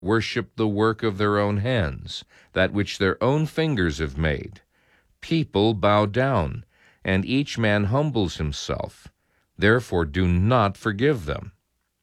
worship the work of their own hands, that which their own fingers have made. People bow down, and each man humbles himself. Therefore do not forgive them.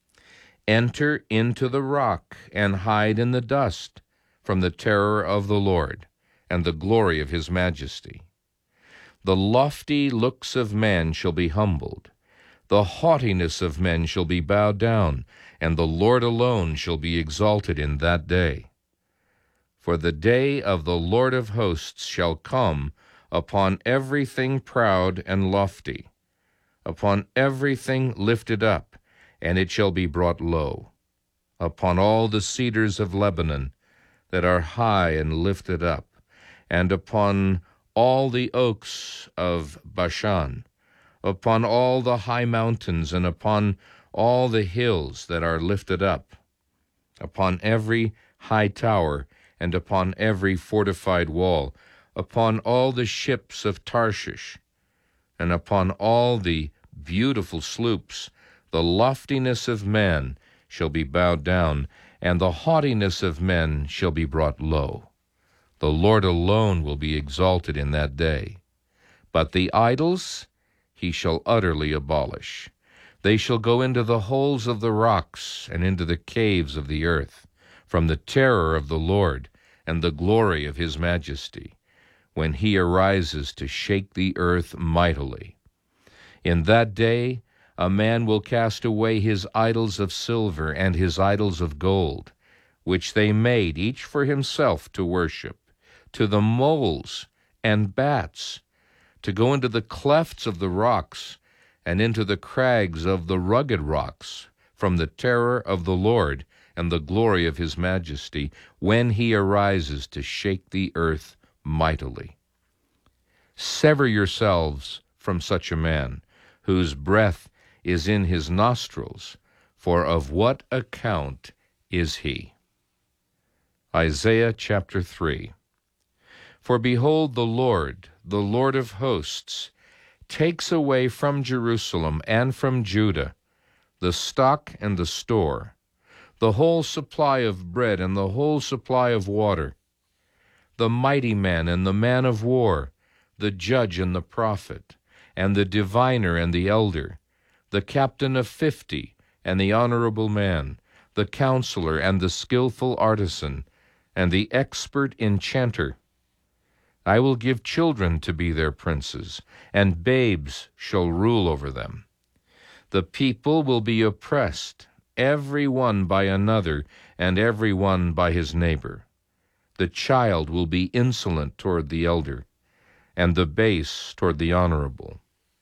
Enter into the rock, and hide in the dust, from the terror of the Lord, and the glory of his majesty. The lofty looks of man shall be humbled, the haughtiness of men shall be bowed down, and the Lord alone shall be exalted in that day. For the day of the Lord of hosts shall come upon everything proud and lofty, upon everything lifted up, and it shall be brought low, upon all the cedars of Lebanon that are high and lifted up, and upon all the oaks of Bashan, upon all the high mountains, and upon all the hills that are lifted up, upon every high tower, and upon every fortified wall, upon all the ships of Tarshish, and upon all the beautiful sloops. The loftiness of man shall be bowed down, and the haughtiness of men shall be brought low. The Lord alone will be exalted in that day. But the idols he shall utterly abolish. They shall go into the holes of the rocks and into the caves of the earth, from the terror of the Lord and the glory of his majesty, when he arises to shake the earth mightily. In that day a man will cast away his idols of silver and his idols of gold, which they made each for himself to worship, to the moles and bats, to go into the clefts of the rocks and into the crags of the rugged rocks, from the terror of the Lord and the glory of his majesty, when he arises to shake the earth mightily. Sever yourselves from such a man, whose breath is in his nostrils, for of what account is he? Isaiah chapter 3. For behold, the Lord of hosts, takes away from Jerusalem and from Judah the stock and the store, the whole supply of bread and the whole supply of water, the mighty man and the man of war, the judge and the prophet, and the diviner and the elder, the captain of 50 and the honorable man, the counselor and the skillful artisan, and the expert enchanter. I will give children to be their princes, and babes shall rule over them. The people will be oppressed, every one by another, and every one by his neighbor. The child will be insolent toward the elder, and the base toward the honorable.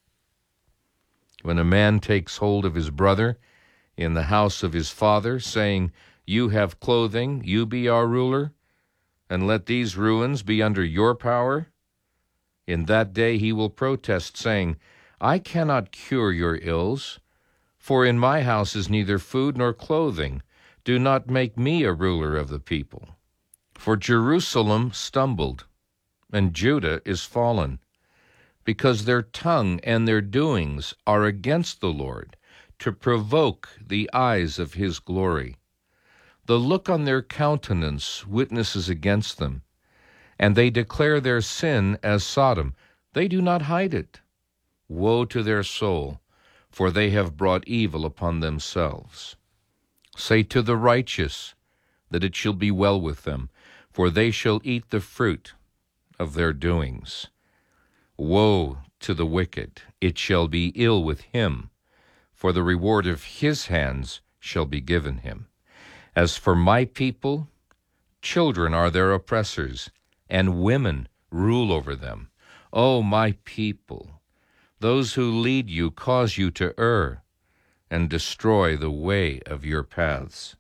When a man takes hold of his brother in the house of his father, saying, You have clothing, you be our ruler, and let these ruins be under your power, in that day he will protest, saying, I cannot cure your ills, for in my house is neither food nor clothing. Do not make me a ruler of the people. For Jerusalem stumbled, and Judah is fallen, because their tongue and their doings are against the Lord, to provoke the eyes of his glory. The look on their countenance witnesses against them, and they declare their sin as Sodom. They do not hide it. Woe to their soul, for they have brought evil upon themselves. Say to the righteous that it shall be well with them, for they shall eat the fruit of their doings. Woe to the wicked, it shall be ill with him, for the reward of his hands shall be given him. As for my people, children are their oppressors, and women rule over them. O my people, those who lead you cause you to err, and destroy the way of your paths.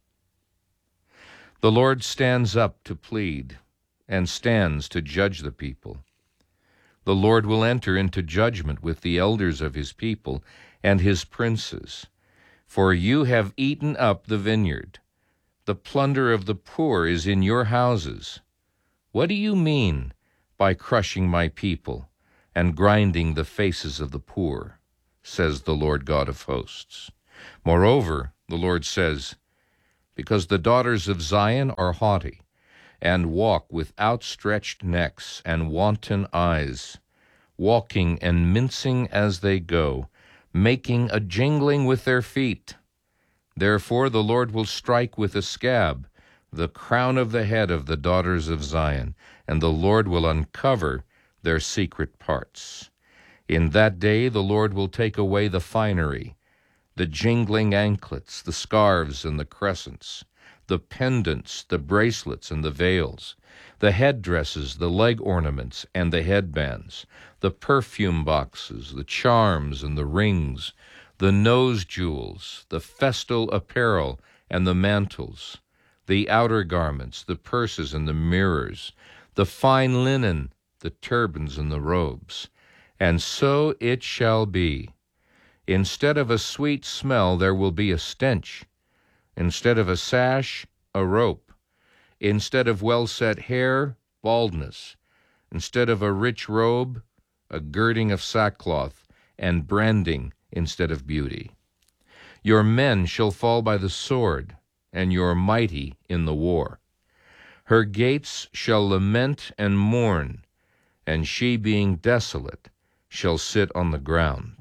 The Lord stands up to plead, and stands to judge the people. The Lord will enter into judgment with the elders of his people and his princes. For you have eaten up the vineyard. The plunder of the poor is in your houses. What do you mean by crushing my people and grinding the faces of the poor, says the Lord God of hosts. Moreover, the Lord says, because the daughters of Zion are haughty, and walk with outstretched necks and wanton eyes, walking and mincing as they go, making a jingling with their feet. Therefore the Lord will strike with a scab the crown of the head of the daughters of Zion, and the Lord will uncover their secret parts. In that day the Lord will take away the finery, the jingling anklets, the scarves and the crescents, the pendants, the bracelets and the veils, the headdresses, the leg ornaments and the headbands, the perfume boxes, the charms and the rings, the nose jewels, the festal apparel and the mantles, the outer garments, the purses and the mirrors, the fine linen, the turbans and the robes. And so it shall be. Instead of a sweet smell, there will be a stench. Instead of a sash, a rope. Instead of well-set hair, baldness. Instead of a rich robe, a girding of sackcloth, and branding instead of beauty. Your men shall fall by the sword, and your mighty in the war. Her gates shall lament and mourn, and she, being desolate, shall sit on the ground.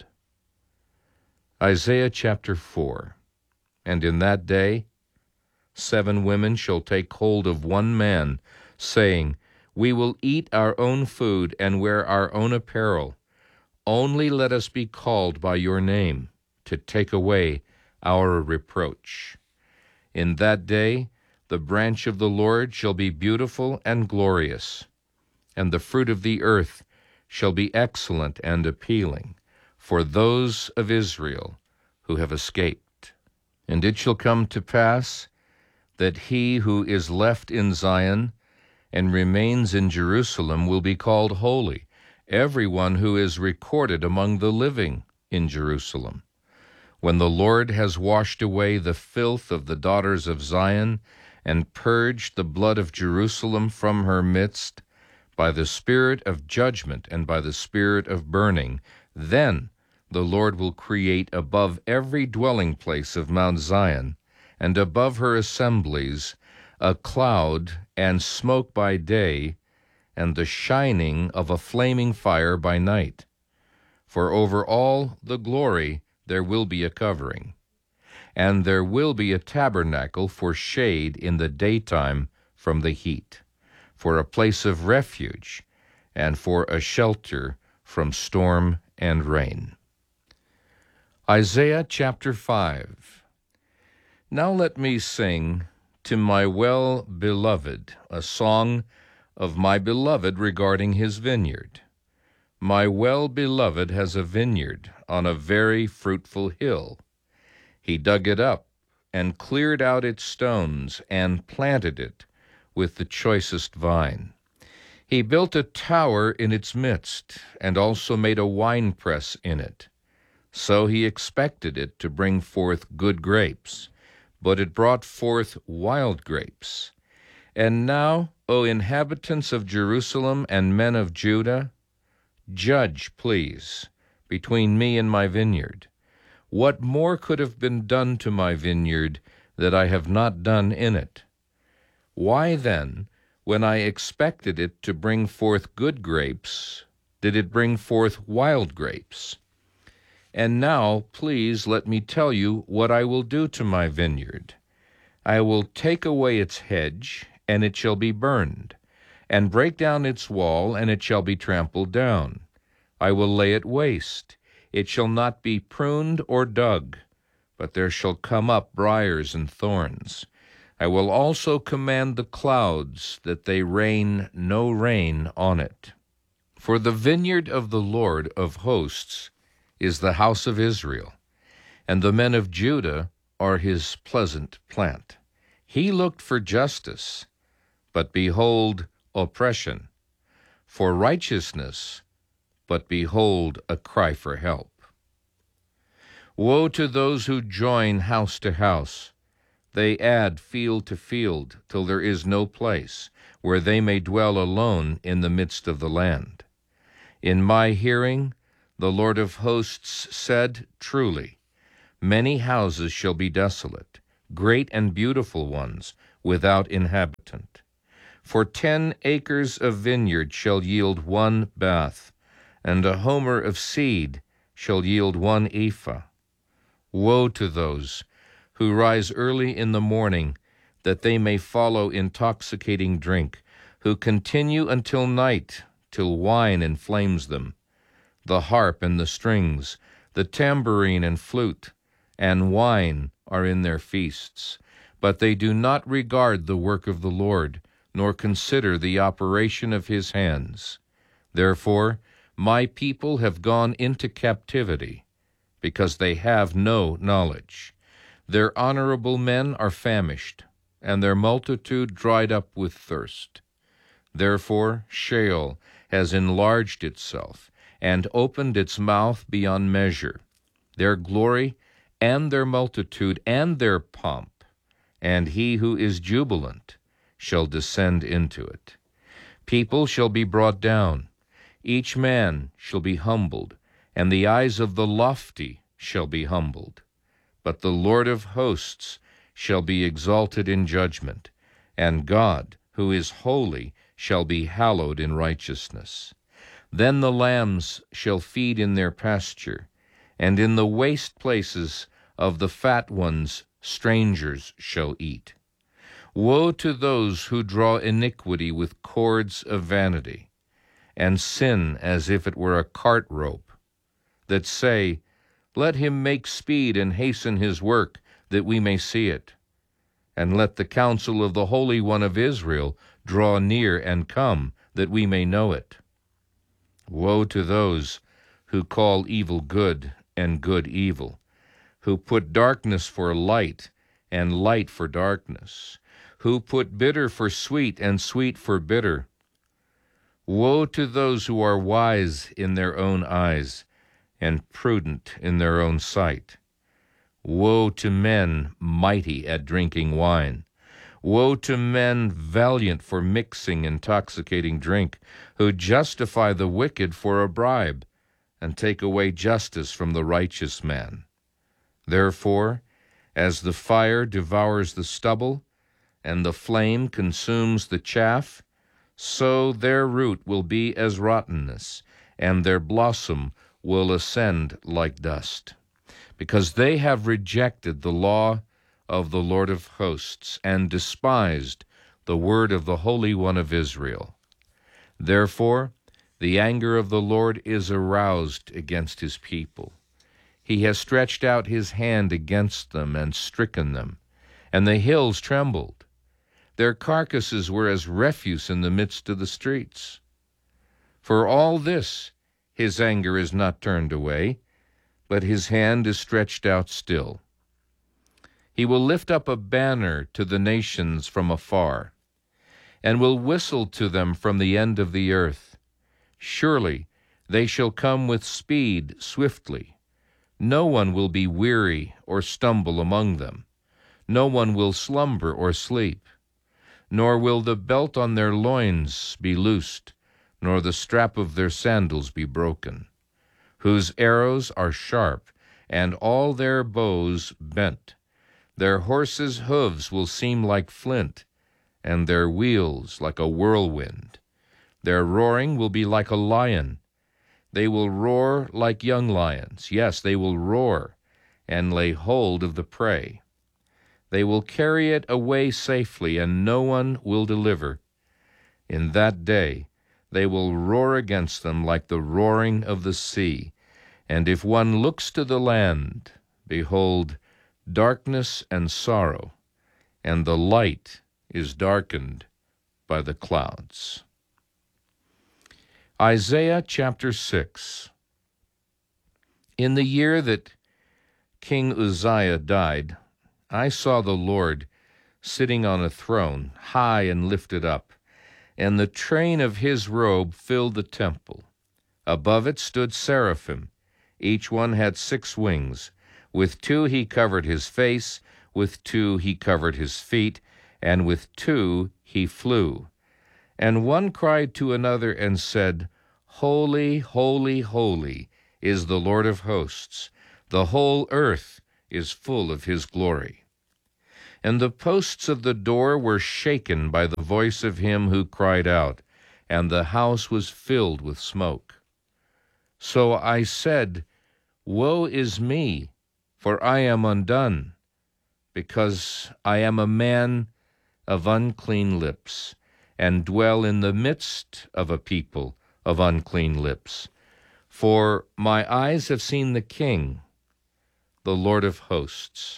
Isaiah chapter 4. And in that day 7 women shall take hold of one man, saying, We will eat our own food and wear our own apparel. Only let us be called by your name, to take away our reproach. In that day the branch of the Lord shall be beautiful and glorious, and the fruit of the earth shall be excellent and appealing for those of Israel who have escaped. And it shall come to pass that he who is left in Zion and remains in Jerusalem will be called holy, everyone who is recorded among the living in Jerusalem. When the Lord has washed away the filth of the daughters of Zion and purged the blood of Jerusalem from her midst, by the spirit of judgment and by the spirit of burning, then the Lord will create above every dwelling place of Mount Zion, and above her assemblies, a cloud and smoke by day, and the shining of a flaming fire by night. For over all the glory there will be a covering, and there will be a tabernacle for shade in the daytime from the heat, for a place of refuge, and for a shelter from storm and rain. Isaiah chapter 5. Now let me sing to my well-beloved a song of my beloved regarding his vineyard. My well-beloved has a vineyard on a very fruitful hill. He dug it up and cleared out its stones and planted it with the choicest vine. He built a tower in its midst, and also made a winepress in it. So he expected it to bring forth good grapes, but it brought forth wild grapes. And now, O inhabitants of Jerusalem and men of Judah, judge, please, between me and my vineyard. What more could have been done to my vineyard that I have not done in it? Why then, when I expected it to bring forth good grapes, did it bring forth wild grapes? And now, please let me tell you what I will do to my vineyard. I will take away its hedge, and it shall be burned, and break down its wall, and it shall be trampled down. I will lay it waste. It shall not be pruned or dug, but there shall come up briars and thorns. I will also command the clouds that they rain no rain on it. For the vineyard of the Lord of hosts is the house of Israel, and the men of Judah are his pleasant plant. He looked for justice, but behold, oppression, for righteousness, but behold, a cry for help. Woe to those who join house to house. They add field to field, till there is no place where they may dwell alone in the midst of the land. In my hearing, the Lord of hosts said, Truly, many houses shall be desolate, great and beautiful ones, without inhabitant. For 10 acres of vineyard shall yield 1 bath, and a homer of seed shall yield 1 ephah. Woe to those who rise early in the morning, that they may follow intoxicating drink, who continue until night, till wine inflames them. The harp and the strings, the tambourine and flute, and wine are in their feasts. But they do not regard the work of the Lord, nor consider the operation of his hands. Therefore, my people have gone into captivity, because they have no knowledge. Their honorable men are famished, and their multitude dried up with thirst. Therefore Sheol has enlarged itself, and opened its mouth beyond measure. Their glory, and their multitude, and their pomp, and he who is jubilant shall descend into it. People shall be brought down, each man shall be humbled, and the eyes of the lofty shall be humbled. But the Lord of hosts shall be exalted in judgment, and God, who is holy, shall be hallowed in righteousness. Then the lambs shall feed in their pasture, and in the waste places of the fat ones strangers shall eat. Woe to those who draw iniquity with cords of vanity, and sin as if it were a cart rope, that say, Let him make speed and hasten his work, that we may see it. And let the counsel of the Holy One of Israel draw near and come, that we may know it. Woe to those who call evil good and good evil, who put darkness for light and light for darkness, who put bitter for sweet and sweet for bitter. Woe to those who are wise in their own eyes and prudent in their own sight. Woe to men mighty at drinking wine. Woe to men valiant for mixing intoxicating drink, who justify the wicked for a bribe, and take away justice from the righteous man. Therefore, as the fire devours the stubble, and the flame consumes the chaff, so their root will be as rottenness, and their blossom will ascend like dust. Because they have rejected the law of the Lord of hosts, and despised the word of the Holy One of Israel. Therefore, the anger of the Lord is aroused against his people. He has stretched out his hand against them and stricken them, and the hills trembled. Their carcasses were as refuse in the midst of the streets. For all this, his anger is not turned away, but his hand is stretched out still. He will lift up a banner to the nations from afar, and will whistle to them from the end of the earth. Surely they shall come with speed swiftly. No one will be weary or stumble among them. No one will slumber or sleep. Nor will the belt on their loins be loosed, nor the strap of their sandals be broken, whose arrows are sharp, and all their bows bent. Their horses' hooves will seem like flint, and their wheels like a whirlwind. Their roaring will be like a lion. They will roar like young lions. Yes, they will roar and lay hold of the prey. They will carry it away safely, and no one will deliver. In that day they will roar against them like the roaring of the sea. And if one looks to the land, behold, darkness and sorrow, and the light is darkened by the clouds. Isaiah chapter 6. In the year that King Uzziah died, I saw the Lord sitting on a throne, high and lifted up, and the train of his robe filled the temple. Above it stood seraphim. Each one had 6 wings. With 2 he covered his face, with 2 he covered his feet, and with 2 he flew. And one cried to another and said, Holy, holy, holy is the Lord of hosts. The whole earth is full of his glory. And the posts of the door were shaken by the voice of him who cried out, and the house was filled with smoke. So I said, Woe is me, for I am undone, because I am a man of unclean lips, and dwell in the midst of a people of unclean lips. For my eyes have seen the King, the Lord of hosts.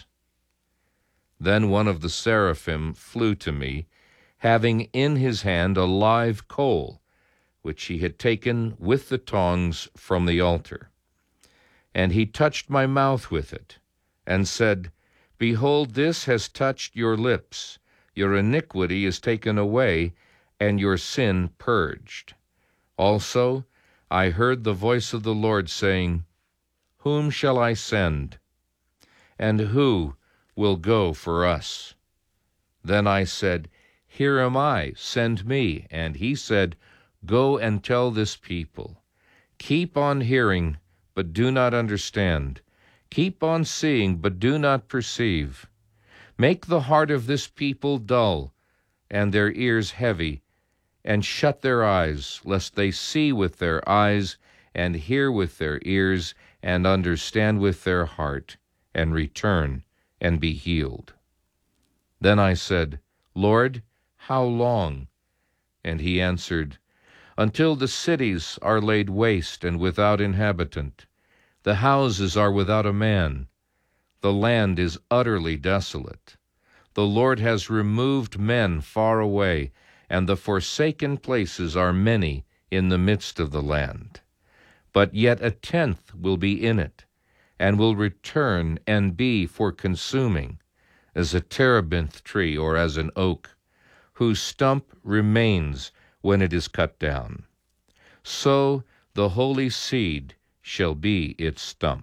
Then one of the seraphim flew to me, having in his hand a live coal, which he had taken with the tongs from the altar. And he touched my mouth with it, and said, Behold, this has touched your lips. Your iniquity is taken away, and your sin purged. Also I heard the voice of the Lord saying, Whom shall I send? And who will go for us? Then I said, Here am I, send me. And he said, Go and tell this people. Keep on hearing, but do not understand. Keep on seeing, but do not perceive. Make the heart of this people dull, and their ears heavy, and shut their eyes, lest they see with their eyes, and hear with their ears, and understand with their heart, and return, and be healed. Then I said, Lord, how long? And he answered, Until the cities are laid waste and without inhabitant. The houses are without a man. The land is utterly desolate. The Lord has removed men far away, and the forsaken places are many in the midst of the land. But yet a tenth will be in it, and will return and be for consuming, as a terebinth tree or as an oak, whose stump remains when it is cut down. So the holy seed shall be its stump.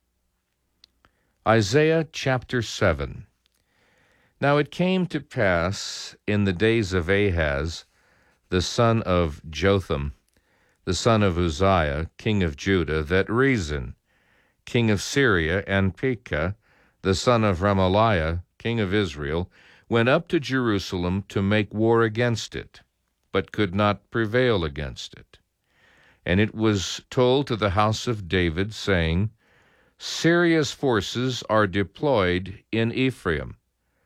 Isaiah chapter 7. Now it came to pass in the days of Ahaz, the son of Jotham, the son of Uzziah, king of Judah, that Rezin, king of Syria, and Pekah, the son of Remaliah, king of Israel, went up to Jerusalem to make war against it, but could not prevail against it. And it was told to the house of David, saying, Syria's forces are deployed in Ephraim.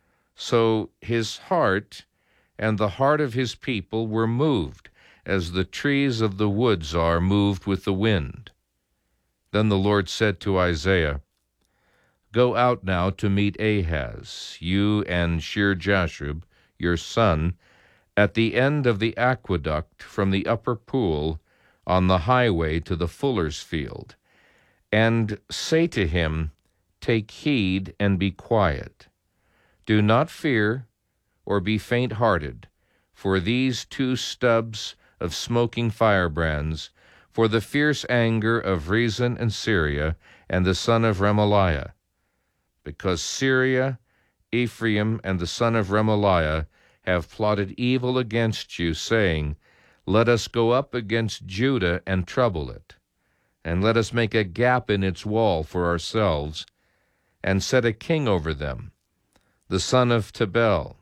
So his heart and the heart of his people were moved, as the trees of the woods are moved with the wind. Then the Lord said to Isaiah, Go out now to meet Ahaz, you and Shear-Jashub, your son, at the end of the aqueduct from the upper pool on the highway to the fuller's field, and say to him, Take heed and be quiet. Do not fear or be faint-hearted, for these two stubs of smoking firebrands, for the fierce anger of Rezin and Syria and the son of Remaliah, because Syria, Ephraim, and the son of Remaliah have plotted evil against you, saying, Let us go up against Judah and trouble it, and let us make a gap in its wall for ourselves, and set a king over them, the son of Tabel.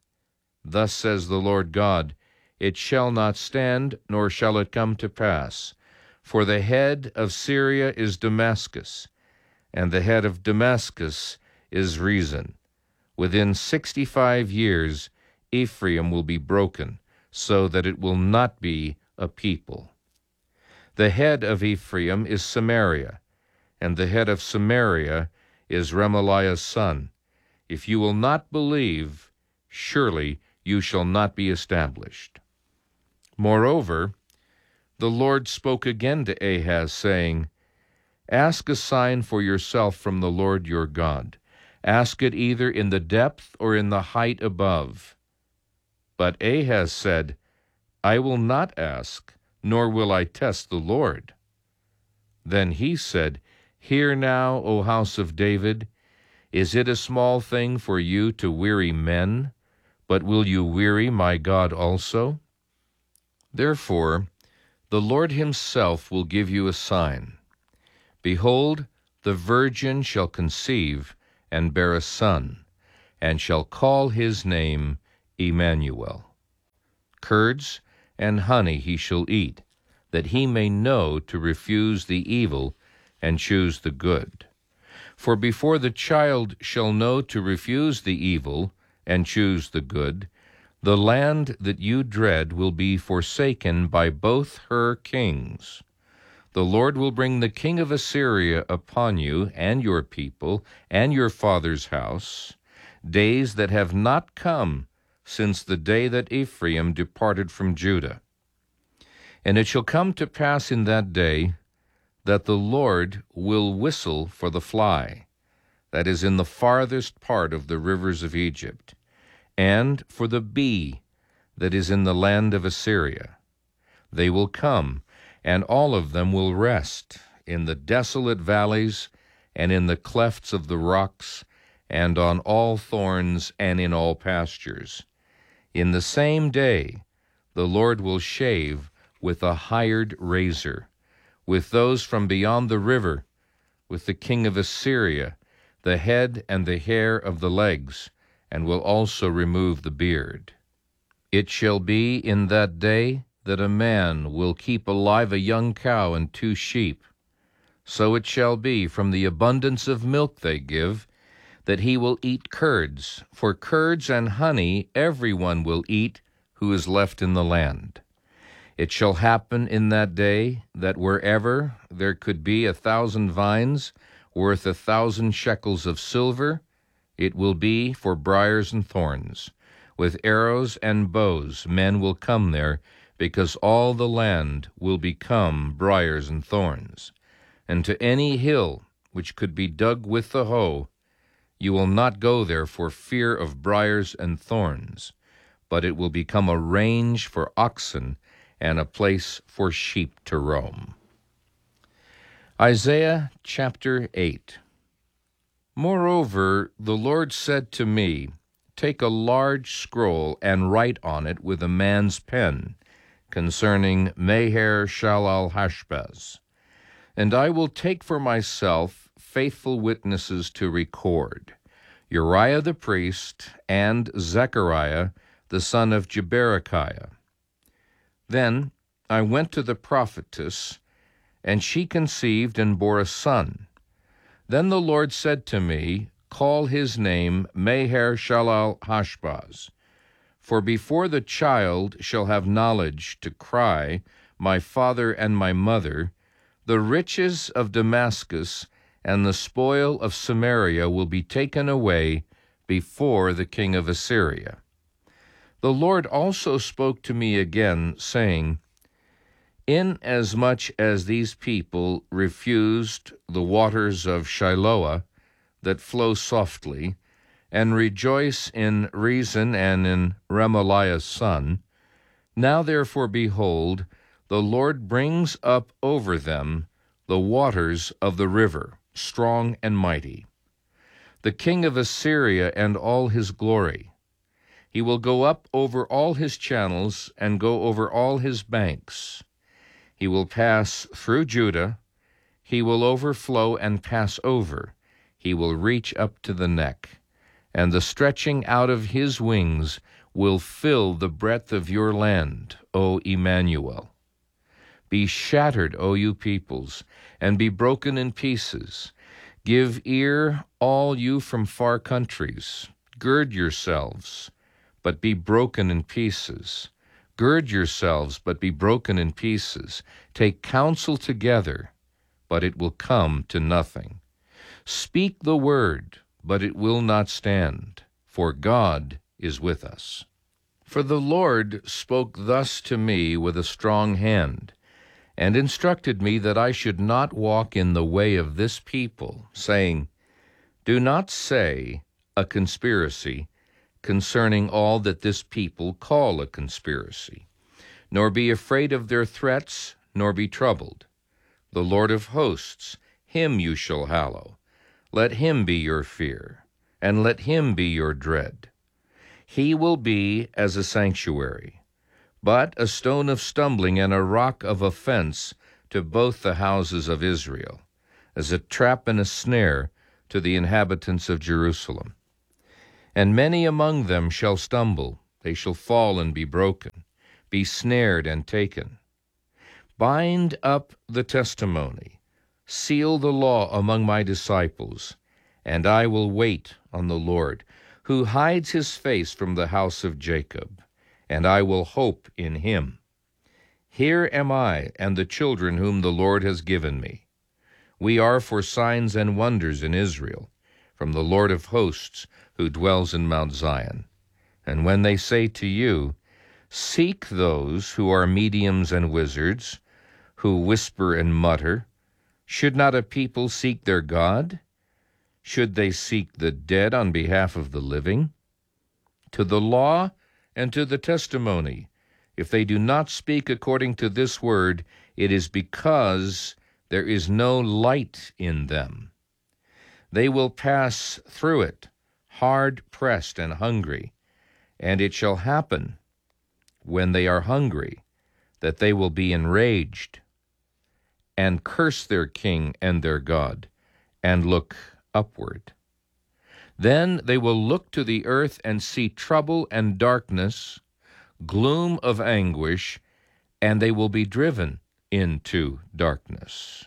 Thus says the Lord God, It shall not stand, nor shall it come to pass. For the head of Syria is Damascus, and the head of Damascus is Rezin. Within 65 years Ephraim will be broken, so that it will not be a people. The head of Ephraim is Samaria, and the head of Samaria is Remaliah's son. If you will not believe, surely you shall not be established. Moreover, the Lord spoke again to Ahaz, saying, Ask a sign for yourself from the Lord your God. Ask it either in the depth or in the height above. But Ahaz said, I will not ask, nor will I test the Lord. Then he said, Hear now, O house of David, is it a small thing for you to weary men? But will you weary my God also? Therefore, the Lord himself will give you a sign. Behold, the virgin shall conceive and bear a son, and shall call his name Emmanuel. Curds and honey he shall eat, that he may know to refuse the evil and choose the good. For before the child shall know to refuse the evil and choose the good, the land that you dread will be forsaken by both her kings. The Lord will bring the king of Assyria upon you and your people and your father's house, days that have not come since the day that Ephraim departed from Judah. And it shall come to pass in that day that the Lord will whistle for the fly, that is in the farthest part of the rivers of Egypt, and for the bee that is in the land of Assyria. They will come, and all of them will rest in the desolate valleys, and in the clefts of the rocks, and on all thorns, and in all pastures. In the same day the Lord will shave with a hired razor, with those from beyond the river, with the king of Assyria, the head and the hair of the legs, and will also remove the beard. It shall be in that day that a man will keep alive a young cow and 2 sheep. So it shall be from the abundance of milk they give, that he will eat curds, for curds and honey everyone will eat who is left in the land. It shall happen in that day that wherever there could be 1,000 vines worth 1,000 shekels of silver, it will be for briars and thorns. With arrows and bows men will come there, because all the land will become briars and thorns. And to any hill which could be dug with the hoe, you will not go there for fear of briars and thorns, but it will become a range for oxen and a place for sheep to roam. Isaiah chapter 8. Moreover, the Lord said to me, Take a large scroll and write on it with a man's pen concerning Maher-shalal-Hashbaz. And I will take for myself faithful witnesses to record, Uriah the priest and Zechariah the son of Jeberechiah. Then I went to the prophetess, and she conceived and bore a son. Then the Lord said to me, Call his name Maher-shalal-Hashbaz, for before the child shall have knowledge to cry, My father and my mother, the riches of Damascus and the spoil of Samaria will be taken away before the king of Assyria. The Lord also spoke to me again, saying, Inasmuch as these people refused the waters of Shiloah that flow softly, and rejoice in Rezin and in Remaliah's son, now therefore, behold, the Lord brings up over them the waters of the river, strong and mighty, the king of Assyria and all his glory. He will go up over all his channels and go over all his banks. He will pass through Judah. He will overflow and pass over. He will reach up to the neck, and the stretching out of his wings will fill the breadth of your land, O Emmanuel. Be shattered, O you peoples, and be broken in pieces. Give ear, all you from far countries. Gird yourselves, but be broken in pieces. Gird yourselves, but be broken in pieces. Take counsel together, but it will come to nothing. Speak the word, but it will not stand, for God is with us. For the Lord spoke thus to me with a strong hand, and instructed me that I should not walk in the way of this people, saying, Do not say a conspiracy concerning all that this people call a conspiracy, nor be afraid of their threats, nor be troubled. The Lord of hosts, him you shall hallow. Let him be your fear, and let him be your dread. He will be as a sanctuary, but a stone of stumbling and a rock of offense to both the houses of Israel, as a trap and a snare to the inhabitants of Jerusalem. And many among them shall stumble, they shall fall and be broken, be snared and taken. Bind up the testimony, seal the law among my disciples, and I will wait on the Lord, who hides his face from the house of Jacob, and I will hope in him. Here am I and the children whom the Lord has given me. We are for signs and wonders in Israel, from the Lord of hosts, who dwells in Mount Zion. And when they say to you, seek those who are mediums and wizards, who whisper and mutter, should not a people seek their God? Should they seek the dead on behalf of the living? To the law and to the testimony, if they do not speak according to this word, it is because there is no light in them. They will pass through it, hard-pressed and hungry, and it shall happen, when they are hungry, that they will be enraged, and curse their king and their God, and look upward. Then they will look to the earth and see trouble and darkness, gloom of anguish, and they will be driven into darkness.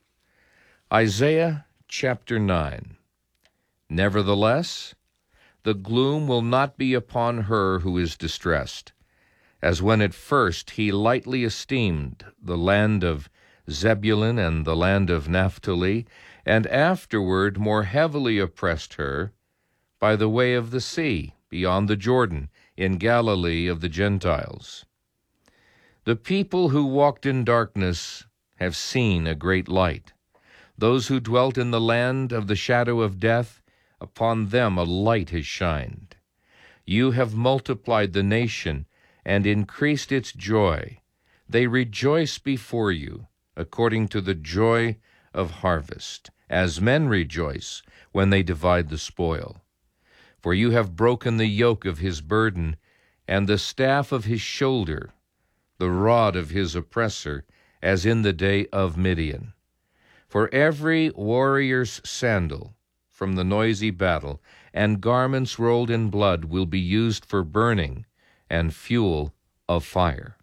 Isaiah chapter 9. Nevertheless, the gloom will not be upon her who is distressed, as when at first he lightly esteemed the land of Zebulun and the land of Naphtali, and afterward more heavily oppressed her by the way of the sea, beyond the Jordan, in Galilee of the Gentiles. The people who walked in darkness have seen a great light. Those who dwelt in the land of the shadow of death, upon them a light has shined. You have multiplied the nation and increased its joy. They rejoice before you, according to the joy of harvest, as men rejoice when they divide the spoil. For you have broken the yoke of his burden, and the staff of his shoulder, the rod of his oppressor, as in the day of Midian. For every warrior's sandal from the noisy battle, and garments rolled in blood will be used for burning, and fuel of fire.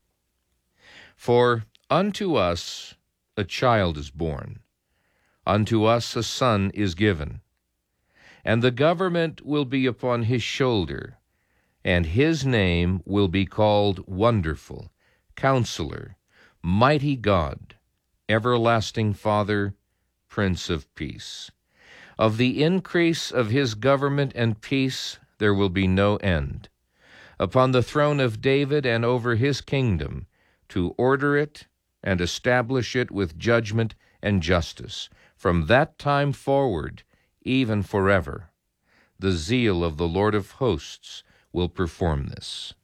For unto us a child is born, unto us a son is given, and the government will be upon his shoulder, and his name will be called Wonderful, Counselor, Mighty God, Everlasting Father, Prince of Peace. Of the increase of his government and peace there will be no end, upon the throne of David and over his kingdom, to order it and establish it with judgment and justice, from that time forward, even forever. The zeal of the Lord of hosts will perform this.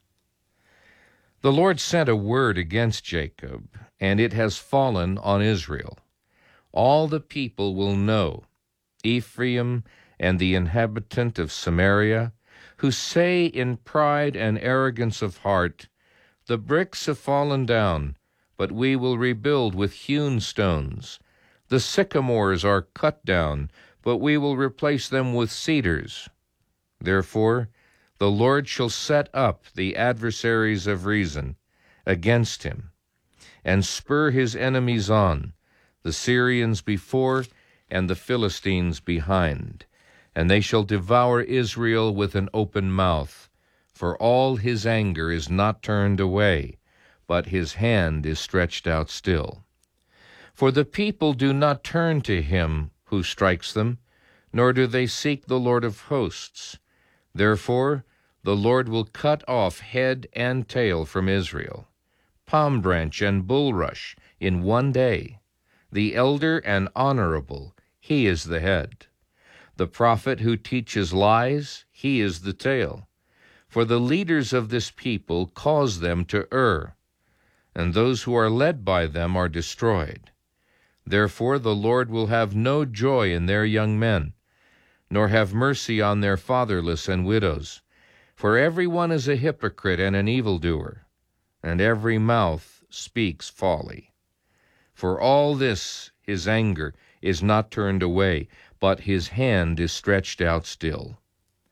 The Lord sent a word against Jacob, and it has fallen on Israel. All the people will know, Ephraim and the inhabitant of Samaria, who say in pride and arrogance of heart, the bricks have fallen down, but we will rebuild with hewn stones. The sycamores are cut down, but we will replace them with cedars. Therefore, the Lord shall set up the adversaries of reason against him, and spur his enemies on, the Syrians before and the Philistines behind. And they shall devour Israel with an open mouth, for all his anger is not turned away, but his hand is stretched out still. For the people do not turn to him who strikes them, nor do they seek the Lord of hosts. Therefore the Lord will cut off head and tail from Israel, palm branch and bulrush in one day. The elder and honorable, he is the head. The prophet who teaches lies, he is the tail. For the leaders of this people cause them to err, and those who are led by them are destroyed. Therefore the Lord will have no joy in their young men, nor have mercy on their fatherless and widows. For every one is a hypocrite and an evildoer, and every mouth speaks folly. For all this his anger is not turned away, but his hand is stretched out still.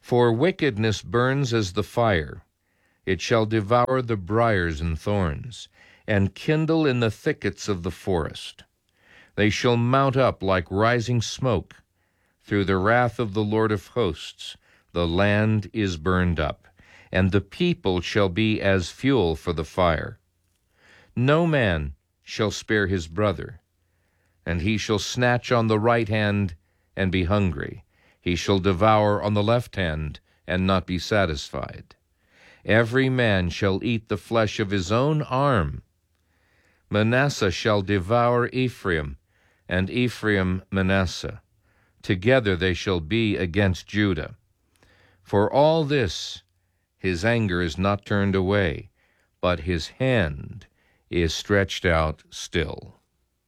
For wickedness burns as the fire. It shall devour the briars and thorns, and kindle in the thickets of the forest. They shall mount up like rising smoke. Through the wrath of the Lord of hosts, the land is burned up, and the people shall be as fuel for the fire. No man shall spare his brother, and he shall snatch on the right hand and be hungry. He shall devour on the left hand and not be satisfied. Every man shall eat the flesh of his own arm. Manasseh shall devour Ephraim, and Ephraim Manasseh. Together they shall be against Judah. For all this his anger is not turned away, but his hand is stretched out still.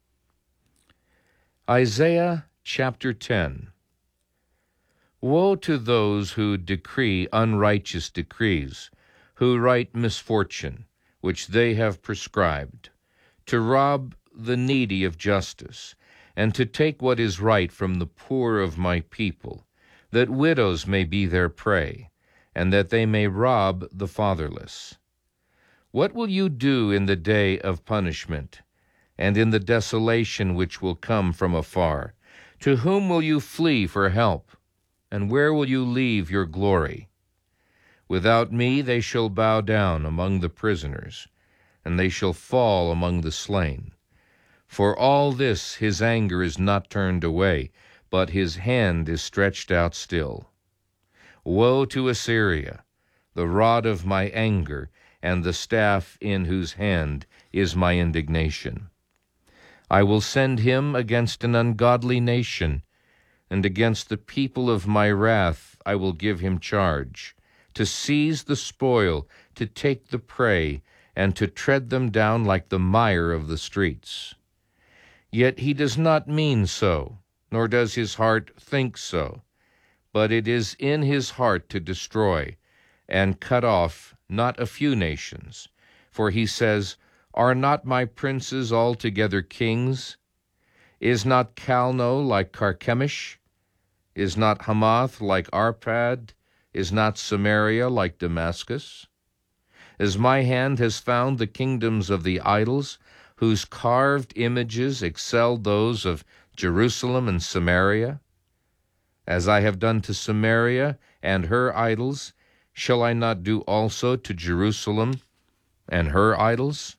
Isaiah chapter 10. Woe to those who decree unrighteous decrees, who write misfortune, which they have prescribed, to rob the needy of justice, and to take what is right from the poor of my people, that widows may be their prey, and that they may rob the fatherless. What will you do in the day of punishment, and in the desolation which will come from afar? To whom will you flee for help, and where will you leave your glory? Without me they shall bow down among the prisoners, and they shall fall among the slain. For all this his anger is not turned away, but his hand is stretched out still. Woe to Assyria, the rod of my anger, and the staff in whose hand is my indignation. I will send him against an ungodly nation, and against the people of my wrath I will give him charge, to seize the spoil, to take the prey, and to tread them down like the mire of the streets. Yet he does not mean so, nor does his heart think so, but it is in his heart to destroy, and cut off not a few nations. For he says, Are not my princes altogether kings? Is not Calno like Carchemish? Is not Hamath like Arpad? Is not Samaria like Damascus? As my hand has found the kingdoms of the idols, whose carved images excel those of Jerusalem and Samaria? As I have done to Samaria and her idols, shall I not do also to Jerusalem and her idols?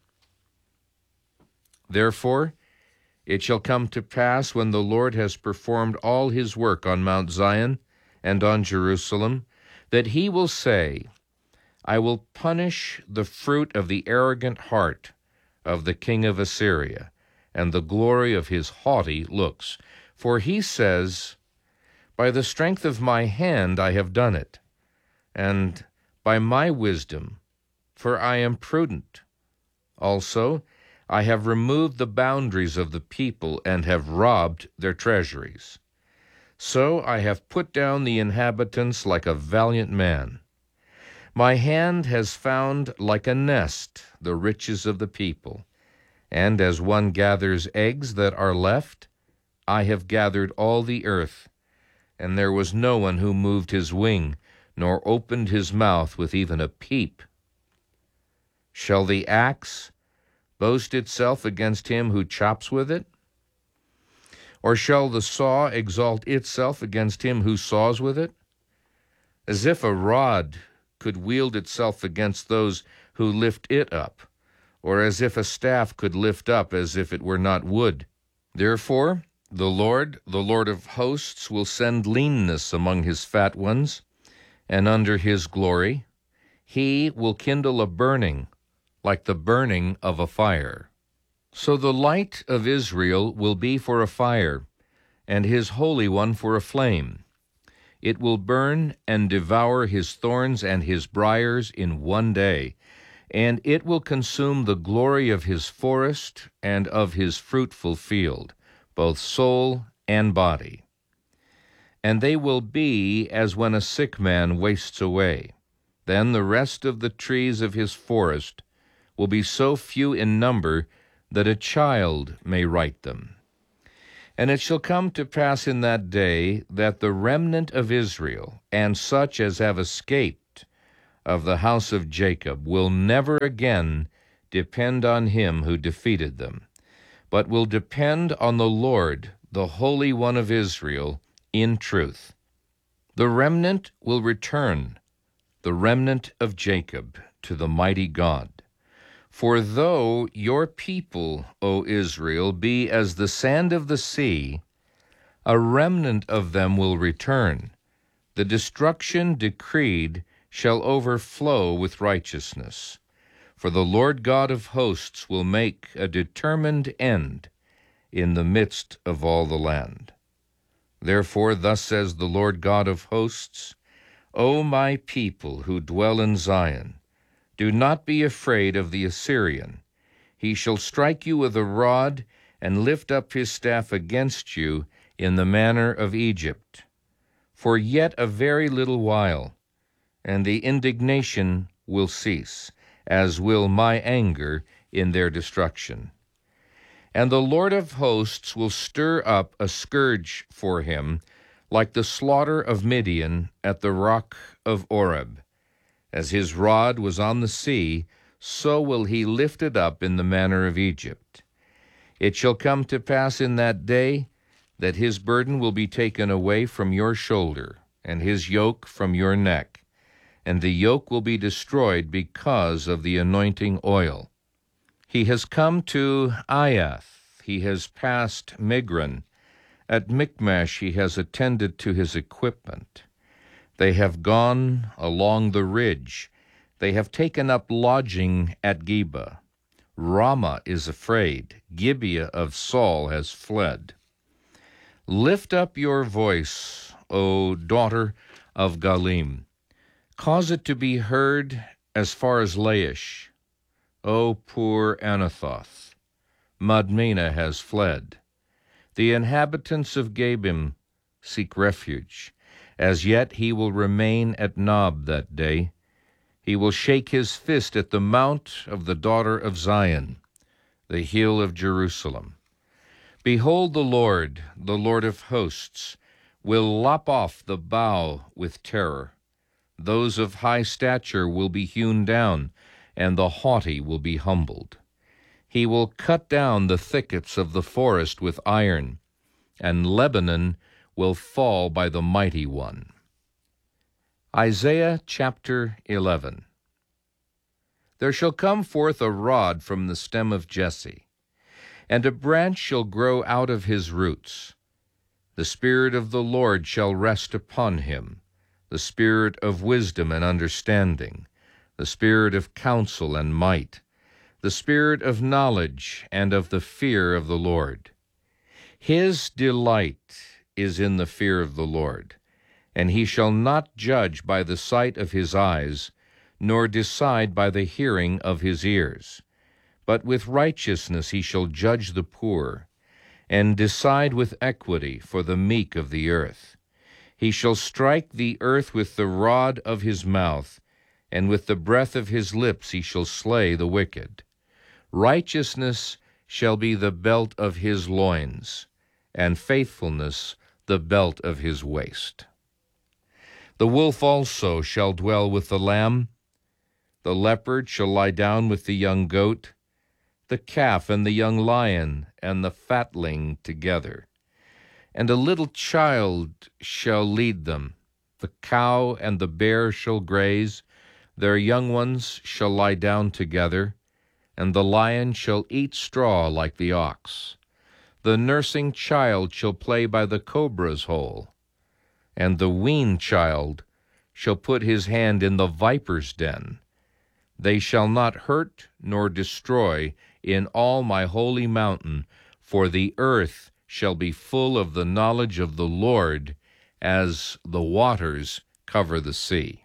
Therefore, it shall come to pass when the Lord has performed all his work on Mount Zion and on Jerusalem, that he will say, I will punish the fruit of the arrogant heart of the king of Assyria, and the glory of his haughty looks. For he says, By the strength of my hand I have done it, and by my wisdom, for I am prudent. Also, I have removed the boundaries of the people and have robbed their treasuries. So I have put down the inhabitants like a valiant man. My hand has found like a nest the riches of the people, and as one gathers eggs that are left, I have gathered all the earth, and there was no one who moved his wing, nor opened his mouth with even a peep. Shall the axe boast itself against him who chops with it? Or shall the saw exalt itself against him who saws with it? As if a rod could wield itself against those who lift it up, or as if a staff could lift up as if it were not wood. Therefore, the Lord of hosts, will send leanness among his fat ones, and under his glory he will kindle a burning like the burning of a fire. So the light of Israel will be for a fire, and his Holy One for a flame. It will burn and devour his thorns and his briars in one day, and it will consume the glory of his forest and of his fruitful field, both soul and body. And they will be as when a sick man wastes away. Then the rest of the trees of his forest will be so few in number that a child may write them. And it shall come to pass in that day that the remnant of Israel, and such as have escaped of the house of Jacob, will never again depend on him who defeated them, but will depend on the Lord, the Holy One of Israel, in truth. The remnant will return, the remnant of Jacob, to the mighty God. For though your people, O Israel, be as the sand of the sea, a remnant of them will return. The destruction decreed shall overflow with righteousness. For the Lord God of hosts will make a determined end in the midst of all the land. Therefore thus says the Lord God of hosts, O my people who dwell in Zion, do not be afraid of the Assyrian. He shall strike you with a rod and lift up his staff against you in the manner of Egypt. For yet a very little while, and the indignation will cease, as will my anger in their destruction. And the Lord of hosts will stir up a scourge for him, like the slaughter of Midian at the rock of Oreb. As his rod was on the sea, so will he lift it up in the manner of Egypt. It shall come to pass in that day that his burden will be taken away from your shoulder, and his yoke from your neck, and the yoke will be destroyed because of the anointing oil. He has come to Aiath, he has passed Migron. At Michmash he has attended to his equipment. They have gone along the ridge. They have taken up lodging at Geba. Ramah is afraid. Gibeah of Saul has fled. Lift up your voice, O daughter of Galim. Cause it to be heard as far as Laish. O poor Anathoth, Madmenah has fled. The inhabitants of Gabim seek refuge. As yet he will remain at Nob that day. He will shake his fist at the mount of the daughter of Zion, the hill of Jerusalem. Behold, the Lord of hosts, will lop off the bough with terror. Those of high stature will be hewn down, and the haughty will be humbled. He will cut down the thickets of the forest with iron, and Lebanon will fall by the mighty one. Isaiah chapter 11. There shall come forth a rod from the stem of Jesse, and a branch shall grow out of his roots. The Spirit of the Lord shall rest upon him, the Spirit of wisdom and understanding, the Spirit of counsel and might, the Spirit of knowledge and of the fear of the Lord. His delight is in the fear of the Lord, and he shall not judge by the sight of his eyes, nor decide by the hearing of his ears. But with righteousness he shall judge the poor, and decide with equity for the meek of the earth. He shall strike the earth with the rod of his mouth, and with the breath of his lips he shall slay the wicked. Righteousness shall be the belt of his loins, and faithfulness the belt of his waist. The wolf also shall dwell with the lamb. The leopard shall lie down with the young goat, the calf and the young lion and the fatling together. And a little child shall lead them. The cow and the bear shall graze, their young ones shall lie down together, and the lion shall eat straw like the ox. The nursing child shall play by the cobra's hole, and the weaned child shall put his hand in the viper's den. They shall not hurt nor destroy in all my holy mountain, for the earth shall be full of the knowledge of the Lord, as the waters cover the sea.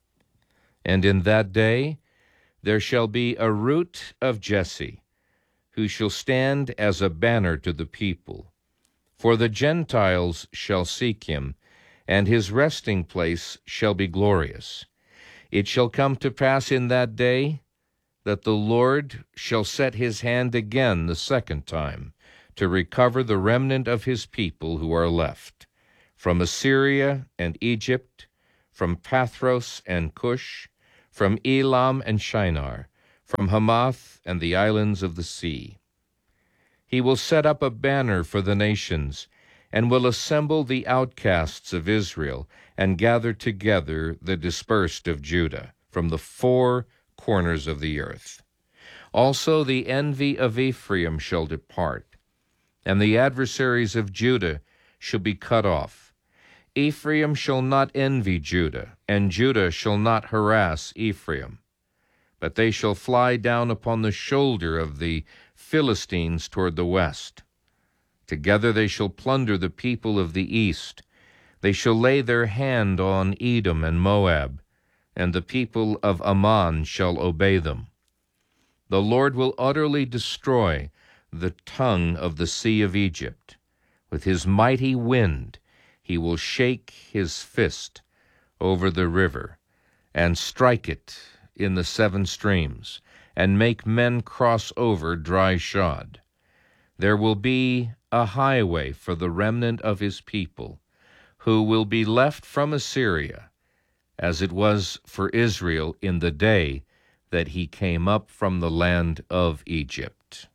And in that day there shall be a root of Jesse, who shall stand as a banner to the people. For the Gentiles shall seek him, and his resting place shall be glorious. It shall come to pass in that day that the Lord shall set his hand again the second time to recover the remnant of his people who are left, from Assyria and Egypt, from Pathros and Cush, from Elam and Shinar, from Hamath and the islands of the sea. He will set up a banner for the nations, and will assemble the outcasts of Israel, and gather together the dispersed of Judah from the four corners of the earth. Also the envy of Ephraim shall depart, and the adversaries of Judah shall be cut off. Ephraim shall not envy Judah, and Judah shall not harass Ephraim. But they shall fly down upon the shoulder of the Philistines toward the west. Together they shall plunder the people of the east. They shall lay their hand on Edom and Moab, and the people of Ammon shall obey them. The Lord will utterly destroy the tongue of the sea of Egypt. With his mighty wind he will shake his fist over the river, and strike it in the seven streams, and make men cross over dry shod. There will be a highway for the remnant of his people, who will be left from Assyria, as it was for Israel in the day that he came up from the land of Egypt.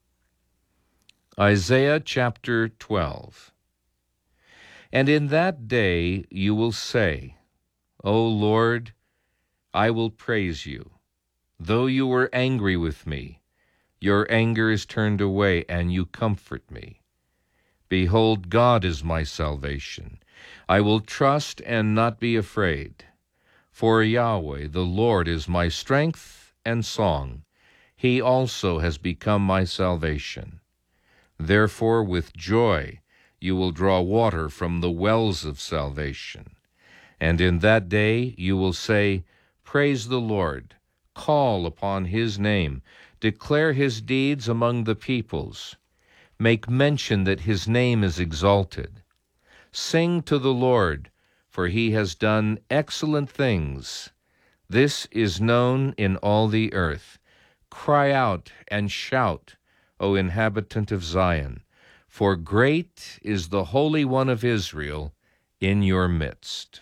Isaiah chapter 12. And in that day you will say, O Lord, I will praise you. Though you were angry with me, your anger is turned away, and you comfort me. Behold, God is my salvation. I will trust and not be afraid. For Yahweh, the Lord, is my strength and song. He also has become my salvation. Therefore, with joy you will draw water from the wells of salvation. And in that day you will say, Praise the Lord, call upon his name, declare his deeds among the peoples. Make mention that his name is exalted. Sing to the Lord, for he has done excellent things. This is known in all the earth. Cry out and shout, O inhabitant of Zion, for great is the Holy One of Israel in your midst.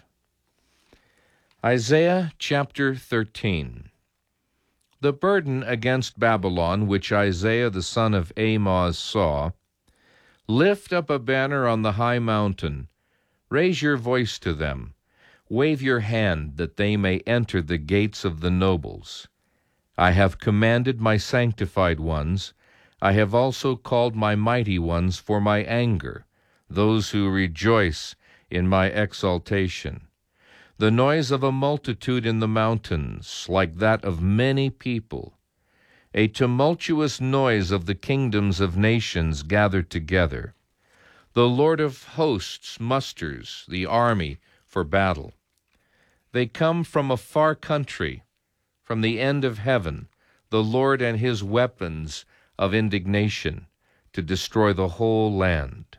Isaiah chapter 13. The burden against Babylon, which Isaiah the son of Amoz saw, lift up a banner on the high mountain, raise your voice to them, wave your hand that they may enter the gates of the nobles. I have commanded my sanctified ones, I have also called my mighty ones for my anger, those who rejoice in my exaltation. The noise of a multitude in the mountains, like that of many people, a tumultuous noise of the kingdoms of nations gathered together. The Lord of hosts musters the army for battle. They come from a far country, from the end of heaven, the Lord and his weapons of indignation, to destroy the whole land.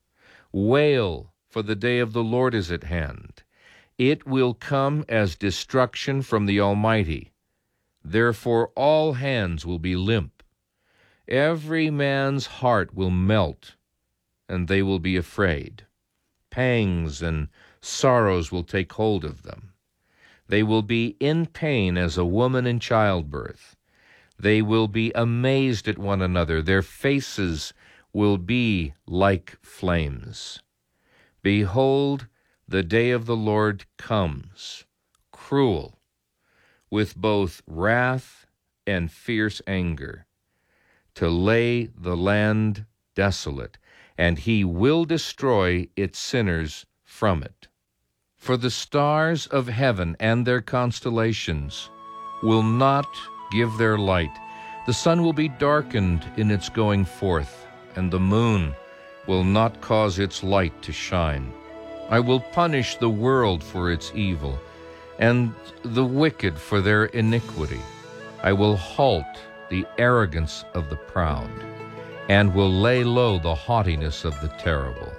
Wail, for the day of the Lord is at hand. It will come as destruction from the Almighty. Therefore all hands will be limp. Every man's heart will melt, and they will be afraid. Pangs and sorrows will take hold of them. They will be in pain as a woman in childbirth. They will be amazed at one another. Their faces will be like flames. Behold, the day of the Lord comes, cruel, with both wrath and fierce anger, to lay the land desolate, and he will destroy its sinners from it. For the stars of heaven and their constellations will not give their light. The sun will be darkened in its going forth, and the moon will not cause its light to shine. I will punish the world for its evil, and the wicked for their iniquity. I will halt the arrogance of the proud, and will lay low the haughtiness of the terrible.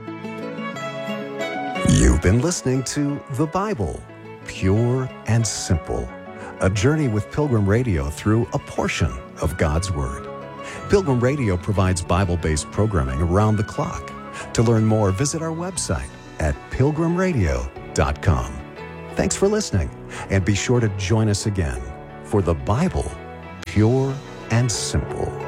You've been listening to The Bible, Pure and Simple, a journey with Pilgrim Radio through a portion of God's Word. Pilgrim Radio provides Bible-based programming around the clock. To learn more, visit our website at pilgrimradio.com. Thanks for listening, and be sure to join us again for the Bible, pure and simple.